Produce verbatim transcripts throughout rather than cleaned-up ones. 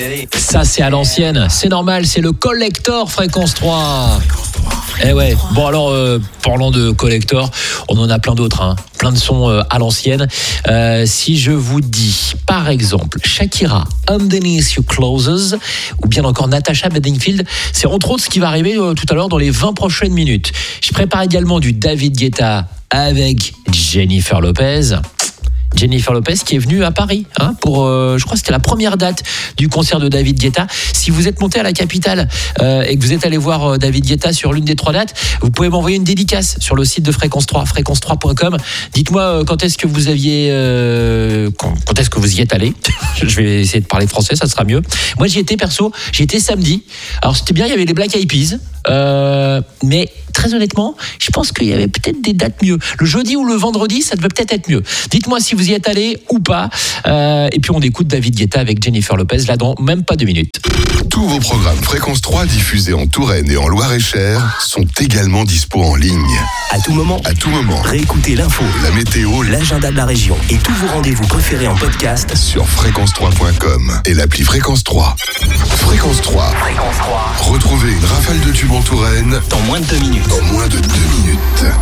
Ça, c'est à l'ancienne. C'est normal, c'est le Collector Fréquence trois. Eh ouais. Bon alors, euh, parlant de Collector, on en a plein d'autres, hein. Plein de sons euh, à l'ancienne. Euh, si je vous dis, par exemple, Shakira, Underneath Your Clothes, ou bien encore Natasha Bedingfield, c'est entre autres ce qui va arriver euh, tout à l'heure dans les vingt prochaines minutes. Je prépare également du David Guetta avec Jennifer Lopez. Jennifer Lopez qui est venue à Paris hein, pour, euh, je crois que c'était la première date du concert de David Guetta. Si vous êtes monté à la capitale euh, et que vous êtes allé voir euh, David Guetta sur l'une des trois dates, vous pouvez m'envoyer une dédicace sur le site de Fréquence trois, fréquence trois point com. Dites-moi euh, quand est-ce que vous aviez, euh, quand, quand est-ce que vous y êtes allé. Je vais essayer de parler français, ça sera mieux. Moi j'y étais perso, j'y étais samedi. Alors c'était bien, il y avait les Black Eyed Peas, euh, mais très honnêtement, je pense qu'il y avait peut-être des dates mieux. Le jeudi ou le vendredi, ça devait peut-être être mieux. Dites-moi si vous y êtes allé ou pas. Euh, et puis on écoute David Guetta avec Jennifer Lopez, là dans même pas deux minutes. Tous vos programmes Fréquence trois diffusés en Touraine et en Loir-et-Cher sont également dispo en ligne. À tout moment, À tout moment, réécoutez l'info, la météo l'agenda de la région et tous vos rendez-vous préférés en podcast sur fréquence trois point com et l'appli Fréquence trois. Fréquence trois. Fréquence trois. Retrouvez une rafale de tubes en Touraine Dans moins de deux minutes. en moins de deux minutes.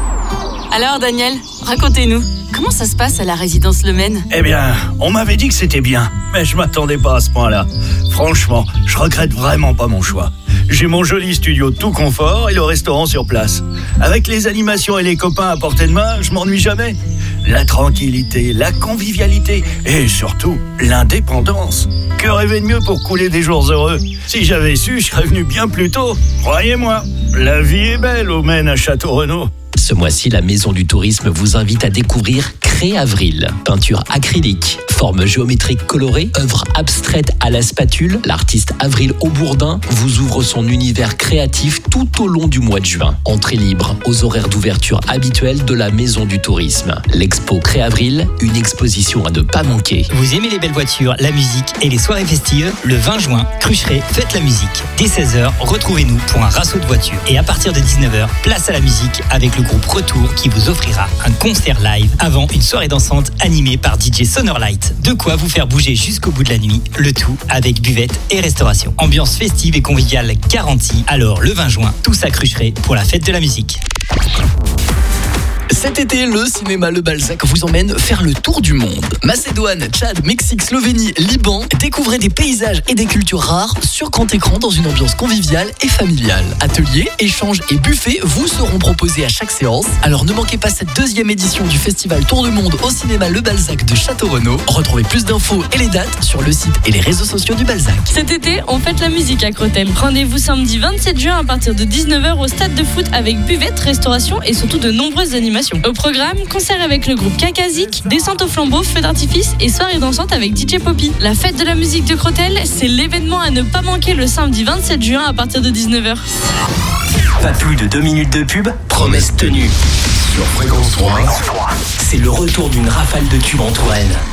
Alors Daniel, racontez-nous, comment ça se passe à la résidence Le Maine ? Eh bien, on m'avait dit que c'était bien, mais je m'attendais pas à ce point-là. Franchement, je regrette vraiment pas mon choix. J'ai mon joli studio tout confort et le restaurant sur place. Avec les animations et les copains à portée de main, je m'ennuie jamais. La tranquillité, la convivialité et surtout l'indépendance. Que rêver de mieux pour couler des jours heureux ? Si j'avais su, je serais venu bien plus tôt. Croyez-moi, la vie est belle au Maine à Château-Renaud. Ce mois-ci, la Maison du Tourisme vous invite à découvrir Créavril. Peinture acrylique, forme géométrique colorée, œuvre abstraite à la spatule, l'artiste Avril Aubourdin vous ouvre son univers créatif tout au long du mois de juin. Entrée libre aux horaires d'ouverture habituels de la Maison du Tourisme. L'expo Créavril, une exposition à ne pas manquer. Vous aimez les belles voitures, la musique et les soirées festives ? Le vingt juin, Crucheret fête la musique. Dès seize heures, retrouvez-nous pour un rassau de voitures. Et à partir de dix-neuf heures, place à la musique avec le groupe Retour qui vous offrira un concert live avant une soirée dansante animée par D J Sonorlight. De quoi vous faire bouger jusqu'au bout de la nuit, le tout avec buvette et restauration. Ambiance festive et conviviale garantie. Alors le vingt juin, tous à Crucheret pour la fête de la musique. Cet été, le cinéma Le Balzac vous emmène faire le tour du monde. Macédoine, Tchad, Mexique, Slovénie, Liban, découvrez des paysages et des cultures rares sur grand écran dans une ambiance conviviale et familiale. Ateliers, échanges et buffets vous seront proposés à chaque séance. Alors ne manquez pas cette deuxième édition du festival Tour du Monde au cinéma Le Balzac de Château-Renaud. Retrouvez plus d'infos et les dates sur le site et les réseaux sociaux du Balzac. Cet été, on fête la musique à Crotel. Rendez-vous samedi vingt-sept juin à partir de dix-neuf heures au stade de foot avec buvette, restauration et surtout de nombreuses animations. Au programme, concert avec le groupe Kakazik, descente au flambeau, feu d'artifice et soirée dansante avec D J Poppy. La fête de la musique de Crotel, c'est l'événement à ne pas manquer le samedi vingt-sept juin à partir de dix-neuf heures. Pas plus de deux minutes de pub, promesse tenue. Sur Fréquence trois. C'est le retour d'une rafale de tubes en Touraine.